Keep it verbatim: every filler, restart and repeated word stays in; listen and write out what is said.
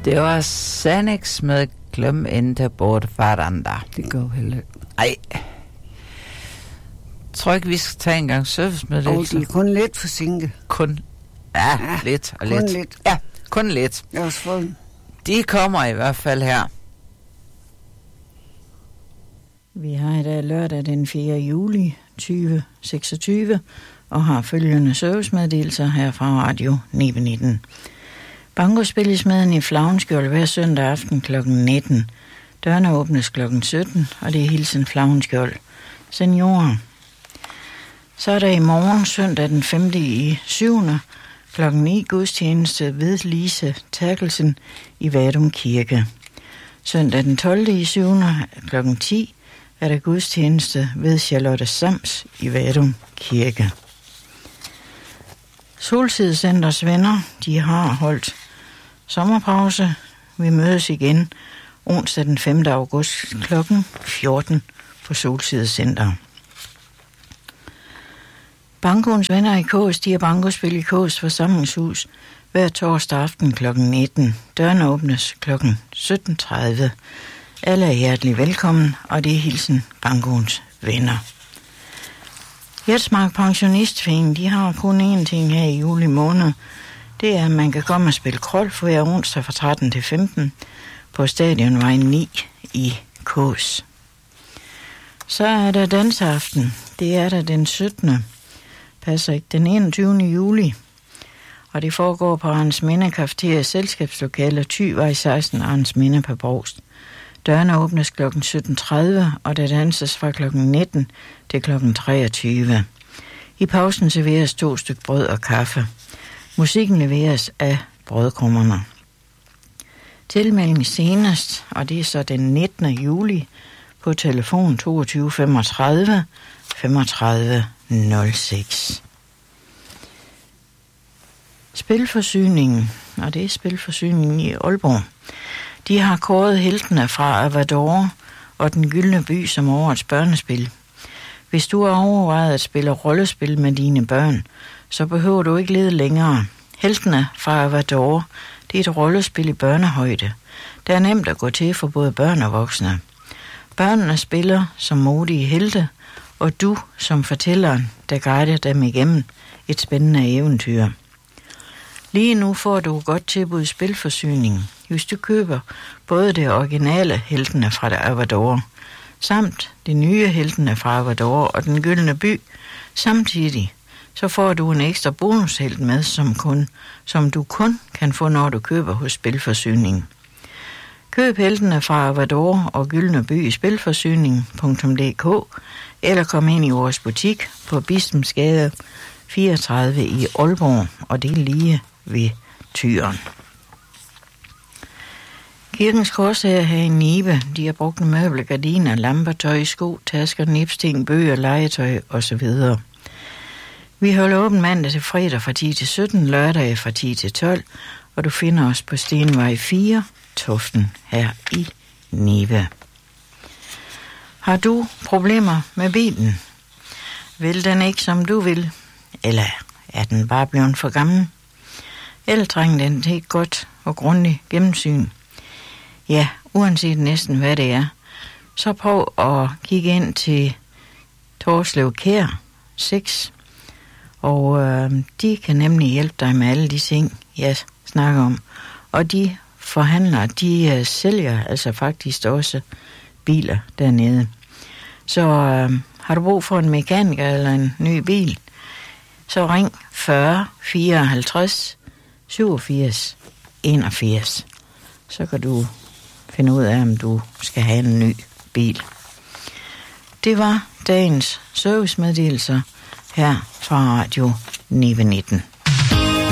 Det var Sanix med Glem inte bådfarande. Det går heller. Ej. Tror ikke, vi skal tage en gang servicemeddelelse? Og de er kun lidt forsinket. Kun? Ja, ja lidt og lidt. Kun lidt. Ja, kun lidt. Jeg har også fået. De kommer i hvert fald her. Vi har i dag lørdag den fjerde juli tyve seksogtyve og har følgende servicemeddelelser her fra Radio nitten nitten. Banko spilles med i Flagenskjold hver søndag aften klokken nitten. Dørene åbnes klokken sytten, og det er hilsen Flagenskjold. Seniorer. Så er der i morgen søndag den femte i syvende klokken ni gudstjeneste ved Lise Terkelsen i Vadum Kirke. Søndag den tolvte i syvende klokken ti er der gudstjeneste ved Charlotte Sams i Vadum Kirke. Solsidecenters venner, de har holdt sommerpause. Vi mødes igen onsdag den femte august klokken fjorten på Solsidecenter. Bankoens venner i Kås, de har bankospil i Kås forsamlingshus hver torsdag aften klokken nitten. Dørene åbnes klokken sytten tredive. Alle er hjertelig velkommen, og det er hilsen Bankoens venner. Jetsmark Pensionistforening, de har kun én ting her i juli måned. Det er, at man kan komme og spille krol for hver onsdag fra tretten til femten på Stadionvej ni i Kås. Så er der danseaften. Det er der den syttende Passer ikke. Den enogtyvende juli. Og det foregår på Arns Minde Cafeteria Selskabslokaler Thyvej seksten Arns Minde på Brovst. Dørene åbnes klokken sytten tredive, og der danses fra klokken nitten til klokken treogtyve. I pausen serveres to stykker brød og kaffe. Musikken leveres af brødkrummerne. Tilmelding senest, og det er så den nittende juli, på telefon toogtyve femogtredive femogtredive nul seks. Spilforsyningen, og det er Spilforsyningen i Aalborg. De har kåret heltene fra Avador og Den Gyldne By som årets børnespil. Hvis du har overvejet at spille rollespil med dine børn, så behøver du ikke lede længere. Heltene fra Avador, det er et rollespil i børnehøjde. Det er nemt at gå til for både børn og voksne. Børnene spiller som modige helte, og du som fortælleren, der guider dem igennem et spændende eventyr. Lige nu får du godt tilbud i Spilforsyningen, hvis du køber både det originale heltene fra Avador, samt de nye heltene fra Avador og Den Gyldne By. Samtidig så får du en ekstra bonushelt med, som, kun, som du kun kan få, når du køber hos Spilforsyningen. Køb heltene fra Avador og Gyldne By i spilforsyning punktum d k eller kom ind i vores butik på Bispensgade fireogtredive i Aalborg, og det er lige ved Tyren. Kirkens Korsager her i Nibe, de har brugt møbler, gardiner, lamper, tøj, sko, tasker, nipsting, bøger, legetøj osv. Vi holder åben mandag til fredag fra ti til sytten, lørdag fra ti til tolv, og du finder os på Stenvej fire, Toften her i Nibe. Har du problemer med bilen? Vil den ikke, som du vil? Eller er den bare blevet for gammel? Eller trænger den til et godt og grundigt gennemsyn? Ja, uanset næsten hvad det er, så prøv at kigge ind til Torslev Kær seks, og øh, de kan nemlig hjælpe dig med alle de ting, jeg snakker om. Og de forhandlere, de øh, sælger altså faktisk også biler dernede. Så øh, har du brug for en mekaniker eller en ny bil, så ring fyrre fireoghalvtreds syvogfirs enogfirs. Så kan du finde ud af, om du skal have en ny bil. Det var dagens servicemeddelelser her fra Radio nitten nitten.